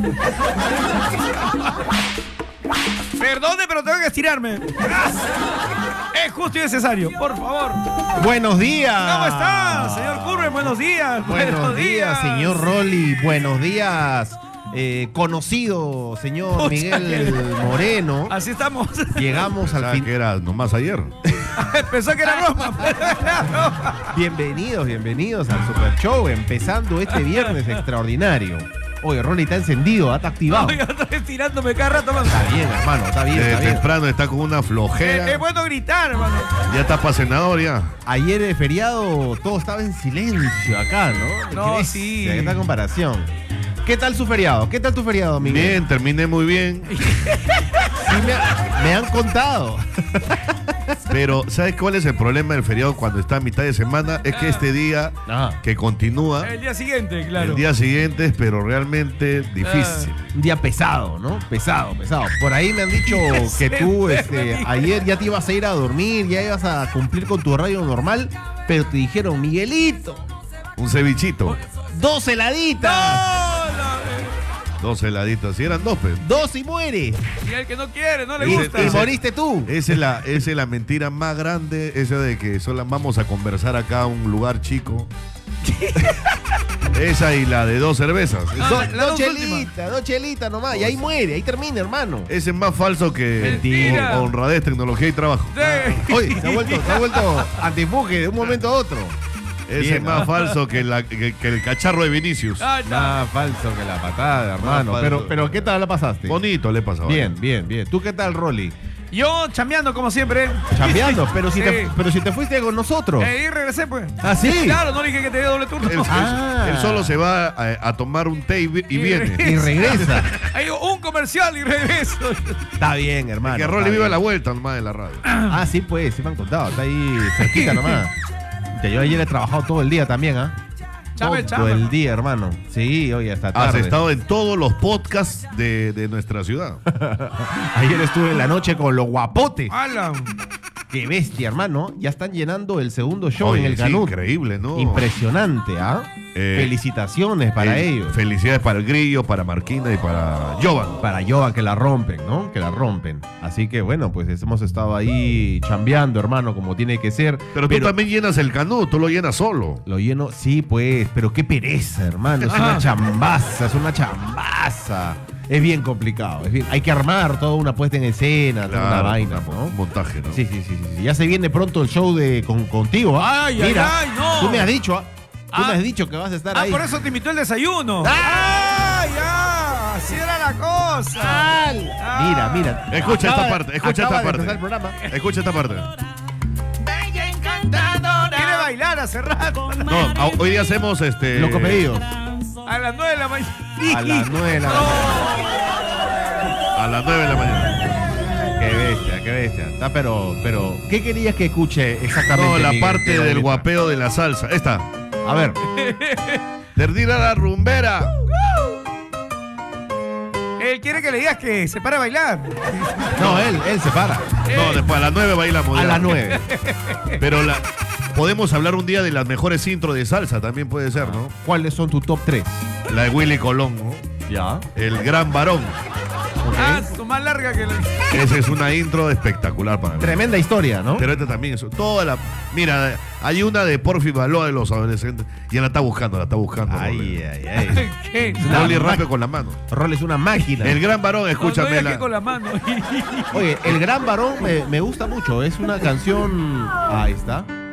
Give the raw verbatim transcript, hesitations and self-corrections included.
Perdone, pero tengo que estirarme. Es justo y necesario, por favor. Buenos días. ¿Cómo está, señor Curven? Buenos días. Buenos, Buenos días, días, señor Rolly. Buenos días, eh, conocido señor Pucha, Miguel Moreno. Así estamos. Llegamos al fin. que era nomás ayer. Pensó que era broma. Bienvenidos, bienvenidos al Super Show, empezando este viernes extraordinario. Oye, Rolly está encendido, está activado. No, yo estoy estirándome cada rato más. Está bien, hermano, está bien, Desde está bien. temprano está con una Es, flojera. es bueno gritar, hermano. Ya está para senador ya. Ayer de feriado todo estaba en silencio acá, ¿no? No, Qué sí. bestia, esta comparación. ¿Qué tal su feriado? ¿Qué tal tu feriado, Miguel? Bien, terminé muy bien. Sí, me, me han contado. Pero, ¿sabes cuál es el problema del feriado cuando está a mitad de semana? Es que este día Ah. que continúa, El día siguiente, claro. el día siguiente es pero realmente difícil. Un día pesado, ¿no? Pesado, pesado. Por ahí me han dicho que tú este, ayer ya te ibas a ir a dormir, ya ibas a cumplir con tu horario normal, pero te dijeron, Miguelito, Un cevichito, dos heladitas, No, no, dos heladitos. Y eran dos, pues. dos y muere. y el que no quiere, no le Y, gusta. y moriste tú. Esa es, la, esa es la mentira más grande, esa de que solo vamos a conversar acá a un lugar chico. Esa y la de dos cervezas. Ah, Esa- Do- las dos dos chelitas, dos chelitas nomás. Y ahí muere, ahí termina, hermano. Ese es más falso que Mentira. hon- honradez, tecnología y trabajo. Sí. Oye, se ha vuelto, se ha vuelto antipuje de un momento a otro. Ese Bien, es más ¿no? falso que, la, que, que el cacharro de Vinicius. Ah, no. Más falso que la patada, hermano. Más Pero, falso. pero ¿qué tal la pasaste? Bonito le pasaba. Bien, bien, bien. ¿Tú qué tal, Rolly? Yo chambeando como siempre. Chambeando, pero si, te, Sí. pero si te fuiste con nosotros. Eh, y regresé, pues. ¿Ah, sí? Claro, no le dije que tenía doble turno. Él, él- Ah. él solo se va a, a tomar un té y, vi- y Y viene. Y regresa. Ahí digo, un comercial y regreso. Está bien, hermano. Que está Rolly viva bien. la vuelta nomás de la radio. Ah, sí, pues, sí me han contado. Está ahí cerquita nomás. Que yo ayer he trabajado todo el día también, ¿ah? Chame, todo chame. el día, hermano. Sí, hoy hasta Has tarde. estado en todos los podcasts de, de nuestra ciudad. Ayer estuve en la noche con los guapotes. Alan. Qué bestia, hermano. Ya están llenando el segundo show Oye, en el sí, Canut. increíble, ¿no? Impresionante, ¿ah? Eh, Felicitaciones para Eh, ellos. Felicidades para el Grillo, para Marquina y para Jovan. Para Yoba que la rompen, ¿no? Que la rompen. Así que bueno, pues hemos estado ahí chambeando, hermano, como tiene que ser. Pero, tú también llenas el Canut, tú lo llenas solo. Lo lleno, sí, pues, pero qué pereza, hermano. Es una Ah. chambaza, es una chambaza. Es bien complicado. Es bien, hay que armar toda una puesta en escena, toda una Claro, vaina, un ¿no? montaje, ¿no? Sí, sí, sí, sí, sí. Ya se viene pronto el show de con, contigo. Ay, ay, Mira, ay, no. tú me has dicho, ah, tú Ah. me has dicho que vas a estar Ah, ahí. por eso te invitó el desayuno. ¡Ah! ¡Ah, ya! Así era la cosa. Ah. Mira, mira. Escucha Acaba esta de- parte, escucha acaba esta de empezar parte. el programa. Escucha esta parte. Quiere bailar hace rato. No, a- hoy día hacemos este. Loco pedido. A las nueve de la mañana. A las nueve de la mañana. A las nueve de la mañana. Qué bestia, qué bestia. Está, pero, pero, ¿qué querías que escuche exactamente? No, la Miguel? parte De la del letra. guapeo de la salsa. Esta. A ver. Terdira la rumbera. Él quiere que le digas que se para a bailar. No, él, él se para. No, después a las nueve bailamos. A ya. las nueve. Pero la, podemos hablar un día de las mejores intros de salsa, también puede ser, ¿no? ¿Cuáles son tu top tres? La de Willy Colón, ¿no? Ya. El gran varón. Ah, su más larga que la. Esa es una intro espectacular para mí. Tremenda historia, ¿no? Pero esta también es toda la. Mira, hay una de Porfi Baloa de los adolescentes y él la está buscando, la está buscando. Ay, ay, ay. ¿Qué? No, Rolly ma- rápido con la mano. Rol es una máquina. El gran varón, No, no escúchame. digas la- que con la mano. Oye, El Gran Varón me, me gusta mucho. Es una canción. Ahí está.